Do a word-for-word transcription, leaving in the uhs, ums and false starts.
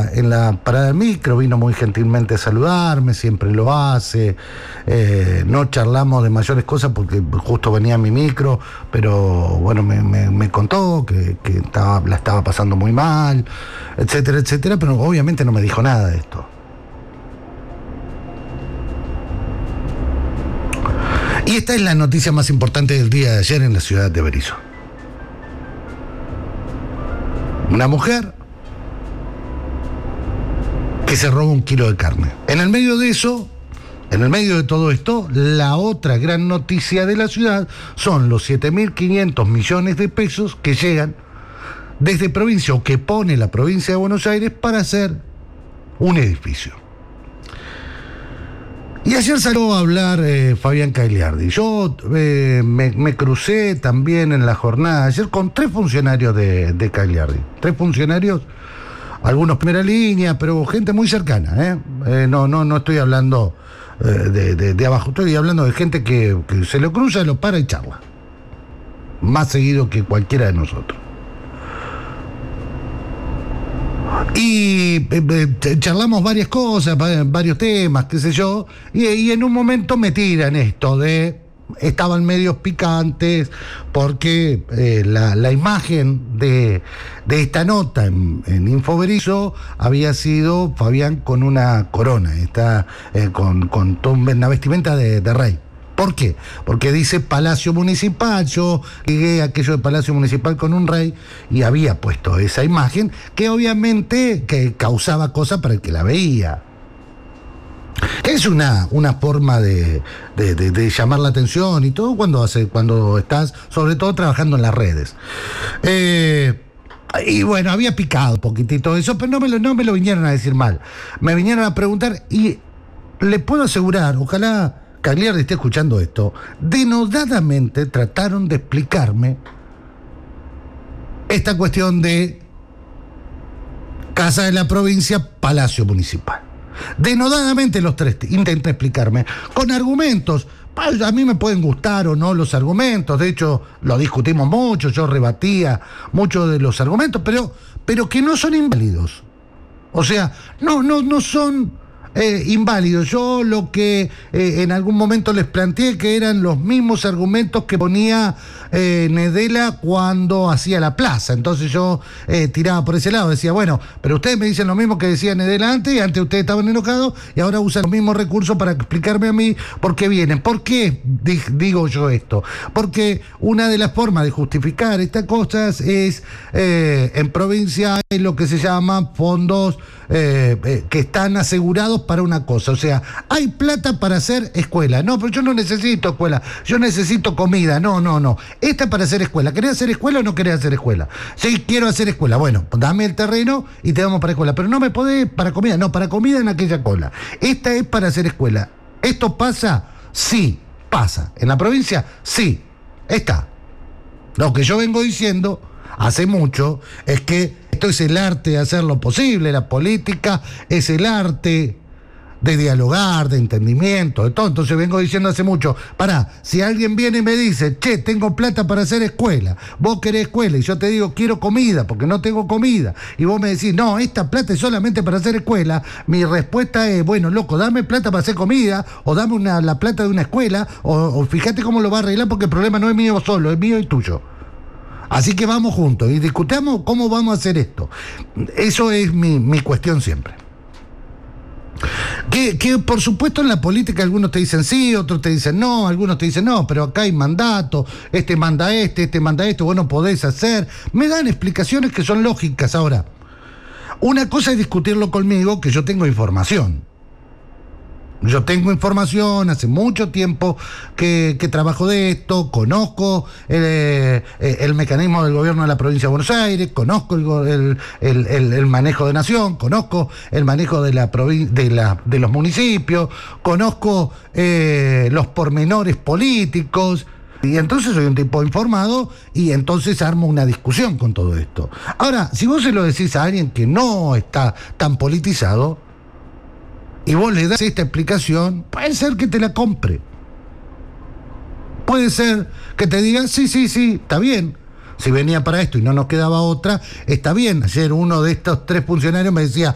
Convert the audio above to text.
la, en la parada del micro, vino muy gentilmente a saludarme, siempre lo hace. Eh, no charlamos de mayores cosas porque justo venía mi micro, pero bueno, me, me, me contó que, que estaba, la estaba pasando muy mal, etcétera, etcétera, pero obviamente no me dijo nada de esto. Y esta es la noticia más importante del día de ayer en la ciudad de Berisso. Una mujer que se roba un kilo de carne. En el medio de eso, en el medio de todo esto, la otra gran noticia de la ciudad son los siete mil quinientos millones de pesos que llegan desde provincia, o que pone la provincia de Buenos Aires para hacer un edificio. Y ayer salió a hablar eh, Fabián Cagliardi. Yo eh, me, me crucé también en la jornada ayer con tres funcionarios de, de Cagliardi. Tres funcionarios, algunos primera línea, pero gente muy cercana. ¿eh? Eh, no, no, no estoy hablando eh, de, de, de abajo, estoy hablando de gente que, que se lo cruza, lo para y charla. Más seguido que cualquiera de nosotros. Y eh, eh, charlamos varias cosas, varios temas, qué sé yo, y, y en un momento me tiran esto de, estaban medios picantes, porque eh, la, la imagen de, de esta nota en, en Infoberizo había sido Fabián con una corona, está eh, con, con una vestimenta de, de rey. ¿Por qué? Porque dice Palacio Municipal, yo ligué aquello de Palacio Municipal con un rey y había puesto esa imagen que obviamente que causaba cosas para el que la veía. Es una, una forma de, de, de, de llamar la atención y todo cuando, hace, cuando estás, sobre todo trabajando en las redes. Eh, y bueno, había picado un poquitito eso, pero no me, lo, no me lo vinieron a decir mal. Me vinieron a preguntar y le puedo asegurar, ojalá Cagliardi esté escuchando esto, denodadamente trataron de explicarme esta cuestión de Casa de la Provincia, Palacio Municipal. Denodadamente los tres intentan explicarme con argumentos. A mí me pueden gustar o no los argumentos, de hecho lo discutimos mucho, yo rebatía muchos de los argumentos, pero, pero que no son inválidos. O sea, no, no, no son Eh, inválido. Yo lo que eh, en algún momento les planteé que eran los mismos argumentos que ponía eh, Nedela cuando hacía la plaza. Entonces yo eh, tiraba por ese lado, decía, bueno, pero ustedes me dicen lo mismo que decía Nedela antes, y antes ustedes estaban enojados y ahora usan los mismos recursos para explicarme a mí por qué vienen. ¿Por qué digo yo esto? Porque una de las formas de justificar estas cosas es eh, en provincia hay lo que se llama fondos eh, eh, que están asegurados para una cosa, o sea, hay plata para hacer escuela. No, pero yo no necesito escuela, yo necesito comida. No, no, no. Esta es para hacer escuela. ¿Querés hacer escuela o no querés hacer escuela? Sí, quiero hacer escuela. Bueno, dame el terreno y te damos para escuela. Pero no me podés para comida. No, para comida en aquella cola. Esta es para hacer escuela. ¿Esto pasa? Sí, pasa. ¿En la provincia? Sí, está. Lo que yo vengo diciendo hace mucho es que esto es el arte de hacer lo posible. La política es el arte de dialogar, de entendimiento, de todo. Entonces vengo diciendo hace mucho, pará, si alguien viene y me dice, che, tengo plata para hacer escuela, vos querés escuela, y yo te digo, quiero comida, porque no tengo comida, y vos me decís, no, esta plata es solamente para hacer escuela, mi respuesta es, bueno, loco, dame plata para hacer comida, o dame una, la plata de una escuela, o, o fíjate cómo lo va a arreglar, porque el problema no es mío solo, es mío y tuyo. Así que vamos juntos, y discutamos cómo vamos a hacer esto. Eso es mi, mi cuestión siempre. Que, que por supuesto en la política algunos te dicen sí, otros te dicen no, algunos te dicen no, pero acá hay mandato, este manda este, este manda esto, vos no podés hacer. Me dan explicaciones que son lógicas. Ahora, una cosa es discutirlo conmigo, que yo tengo información. Yo tengo información, hace mucho tiempo que, que trabajo de esto, conozco el, el mecanismo del gobierno de la provincia de Buenos Aires, conozco el, el, el, el manejo de nación, conozco el manejo de, la provin- de, la, de los municipios, conozco eh, los pormenores políticos, y entonces soy un tipo informado y entonces armo una discusión con todo esto. Ahora, si vos se lo decís a alguien que no está tan politizado, y vos le das esta explicación, puede ser que te la compre. Puede ser que te diga, sí, sí, sí, está bien. Si venía para esto y no nos quedaba otra, está bien. Ayer uno de estos tres funcionarios me decía,